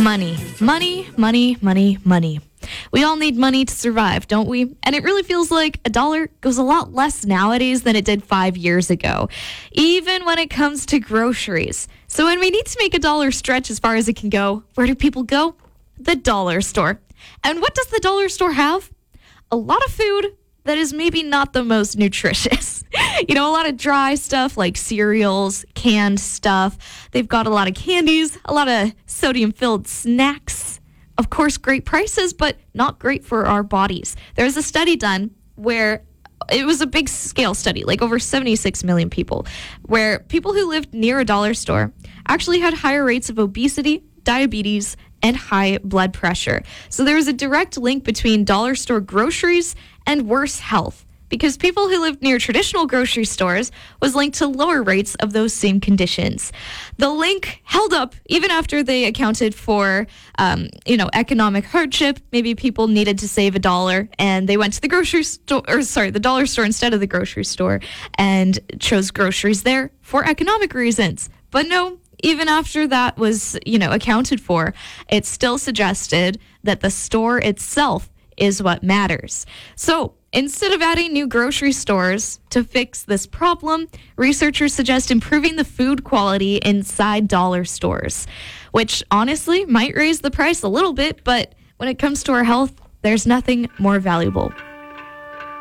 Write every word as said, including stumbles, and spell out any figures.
Money, money, money, money, money. We all need money to survive, don't we? And it really feels like a dollar goes a lot less nowadays than it did five years ago, even when it comes to groceries. So when we need to make a dollar stretch as far as it can go, where do people go? The dollar store. And what does the dollar store have? A lot of food that is maybe not the most nutritious. You know, a lot of dry stuff like cereals, canned stuff. They've got a lot of candies, a lot of sodium-filled snacks. Of course, great prices, but not great for our bodies. There's a study done where it was a big scale study, like over seventy-six million people, where people who lived near a dollar store actually had higher rates of obesity, diabetes, and high blood pressure. So there was a direct link between dollar store groceries and worse health, because people who lived near traditional grocery stores was linked to lower rates of those same conditions. The link held up even after they accounted for, um, you know, economic hardship. Maybe people needed to save a dollar and they went to the grocery store, or sorry, the dollar store instead of the grocery store and chose groceries there for economic reasons. But no, even after that was, you know, accounted for, it still suggested that the store itself is what matters. So instead of adding new grocery stores to fix this problem, researchers suggest improving the food quality inside dollar stores, which honestly might raise the price a little bit, but when it comes to our health, there's nothing more valuable.